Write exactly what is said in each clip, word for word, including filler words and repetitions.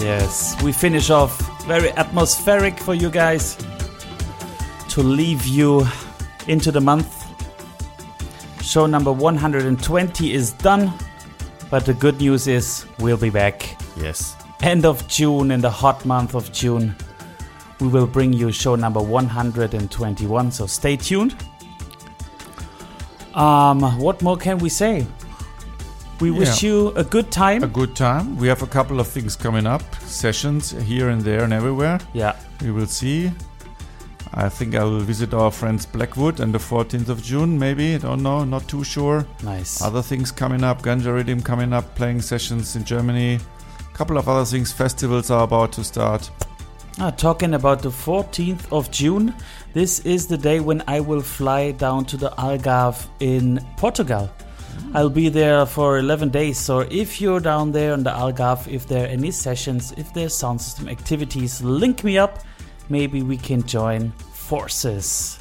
Yes, we finish off very atmospheric for you guys to leave you into the month. Show number one hundred twenty is done, but the good news is we'll be back. Yes. End of June, in the hot month of June, we will bring you show number one hundred twenty-one, so stay tuned. Um, what more can we say? We Yeah. wish you a good time. A good time. We have a couple of things coming up, sessions here and there and everywhere. Yeah. We will see. I think I will visit our friends Blackwood on the fourteenth of June, maybe. I don't know, not too sure. Nice. Other things coming up, Ganja Rhythm coming up, playing sessions in Germany. A couple of other things, festivals are about to start. Ah, talking about the fourteenth of June, this is the day when I will fly down to the Algarve in Portugal. Mm. I'll be there for eleven days, so if you're down there on the Algarve, if there are any sessions, if there are sound system activities, link me up. Maybe we can join forces.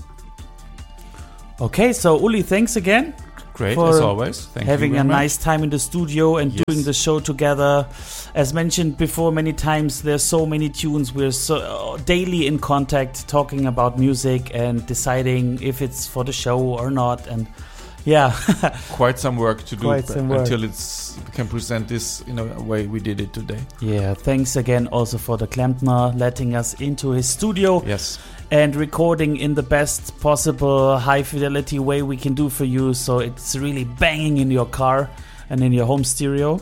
Okay, so Uli, thanks again. Great, for as always. Thank having you a very nice much. time in the studio and Yes. doing the show together. As mentioned before many times, there's so many tunes. We're so uh, daily in contact, talking about music and deciding if it's for the show or not. And yeah, Quite some work to do Quite but some work. until it's we can present this in a way we did it today. yeah. Thanks again also for the Klempner letting us into his studio. Yes. And recording in the best possible high fidelity way we can do for you, so it's really banging in your car and in your home stereo.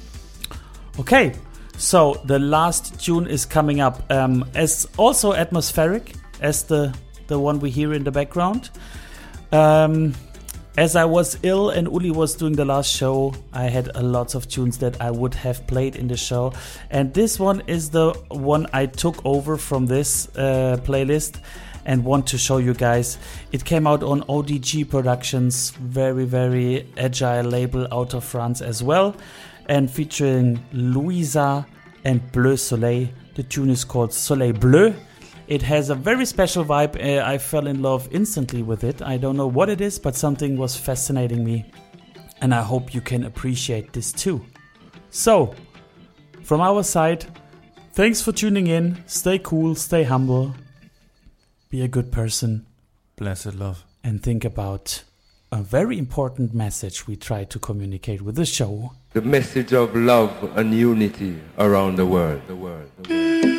Okay, so the last tune is coming up, um, as also atmospheric as the the one we hear in the background. Um, as I was ill and Uli was doing the last show, I had a lot of tunes that I would have played in the show, and this one is the one I took over from this uh, playlist and want to show you guys. It came out on O D G Productions, very very agile label out of France as well, and featuring Louisa and Bleu Soleil. The tune is called Soleil Bleu. It has a very special vibe. Uh, I fell in love instantly with it. I don't know what it is, but something was fascinating me. And I hope you can appreciate this too. So, from our side, thanks for tuning in. Stay cool, stay humble. Be a good person. Blessed love. And think about a very important message we try to communicate with the show. The message of love and unity around the world. The world. The world.